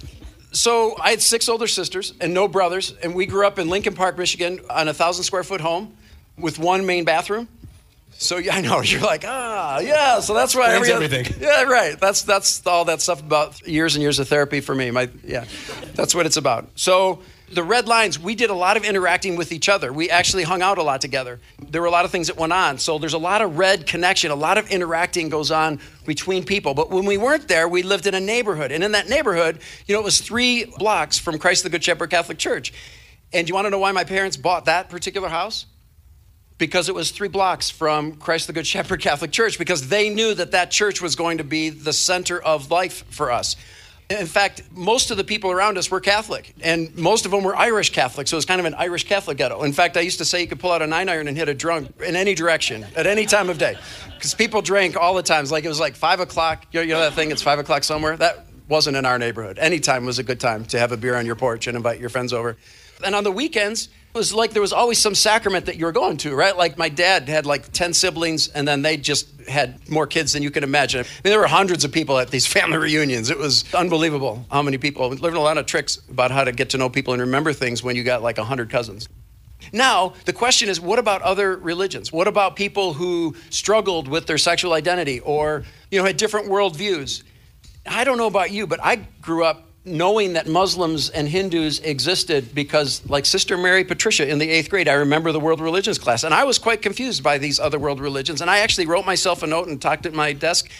So I had six older sisters and no brothers, and we grew up in Lincoln Park, Michigan, on a thousand square foot home with one main bathroom. So yeah, I know, you're like, ah, yeah, so that's why Explains every everything. Yeah, right. That's that's all that stuff about years and years of therapy for me. My yeah, that's what it's about. So the red lines, we did a lot of interacting with each other. We actually hung out a lot together. There were a lot of things that went on. So there's a lot of red connection, a lot of interacting goes on between people. But when we weren't there, we lived in a neighborhood. And in that neighborhood, you know, it was three blocks from Christ the Good Shepherd Catholic Church. And do you want to know why my parents bought that particular house? Because it was three blocks from Christ the Good Shepherd Catholic Church, because they knew that that church was going to be the center of life for us. In fact, most of the people around us were Catholic, and most of them were Irish Catholic, so it was kind of an Irish Catholic ghetto. In fact, I used to say you could pull out a nine iron and hit a drunk in any direction at any time of day, because people drank all the time. Like it was like five o'clock. You know, you know that thing? It's five o'clock somewhere. That wasn't in our neighborhood. Any time was a good time to have a beer on your porch and invite your friends over. And on the weekends, It was like there was always some sacrament that you were going to, right? Like my dad had like ten siblings, and then they just had more kids than you could imagine. I mean, there were hundreds of people at these family reunions. It was unbelievable how many people. We learned a lot of tricks about how to get to know people and remember things when you got like one hundred cousins. Now, the question is, what about other religions? What about people who struggled with their sexual identity or, you know, had different worldviews? I don't know about you, but I grew up knowing that Muslims and Hindus existed because, like Sister Mary Patricia in the eighth grade, I remember the world religions class, and I was quite confused by these other world religions, and I actually wrote myself a note and talked at my desk